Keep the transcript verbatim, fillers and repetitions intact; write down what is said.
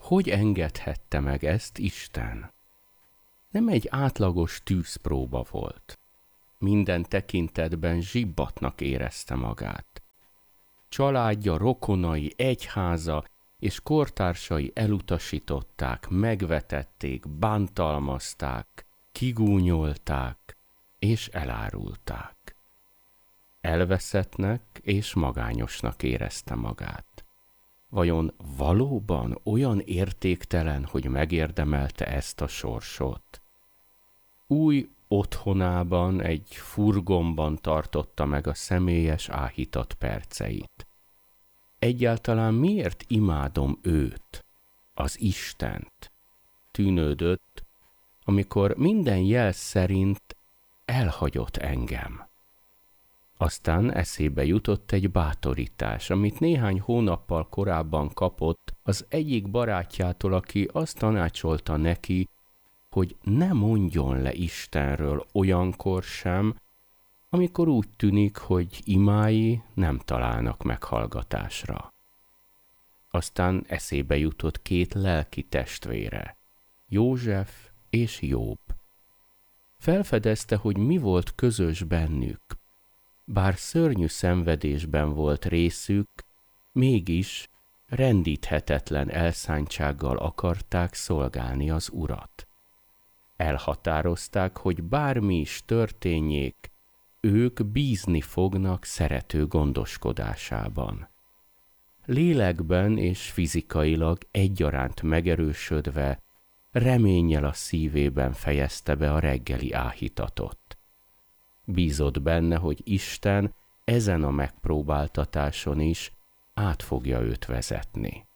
hogy engedhette meg ezt Isten? Nem egy átlagos tűzpróba volt. Minden tekintetben zsibbatnak érezte magát. Családja, rokonai, egyháza és kortársai elutasították, megvetették, bántalmazták, kigúnyolták és elárulták. Elveszettnek és magányosnak érezte magát. Vajon valóban olyan értéktelen, hogy megérdemelte ezt a sorsot? Új otthonában, egy furgonban tartotta meg a személyes áhítat perceit. Egyáltalán miért imádom őt, az Istent? Tűnődött, amikor minden jel szerint elhagyott engem. Aztán eszébe jutott egy bátorítás, amit néhány hónappal korábban kapott az egyik barátjától, aki azt tanácsolta neki, hogy ne mondjon le Istenről olyankor sem, amikor úgy tűnik, hogy imái nem találnak meghallgatásra. Aztán eszébe jutott két lelki testvére, József és Jobb. Felfedezte, hogy mi volt közös bennük. Bár szörnyű szenvedésben volt részük, mégis rendíthetetlen elszántsággal akarták szolgálni az Urat. Elhatározták, hogy bármi is történjék, ők bízni fognak szerető gondoskodásában. Lélekben és fizikailag egyaránt megerősödve, reménnyel a szívében fejezte be a reggeli áhítatot. Bízott benne, hogy Isten ezen a megpróbáltatáson is át fogja őt vezetni.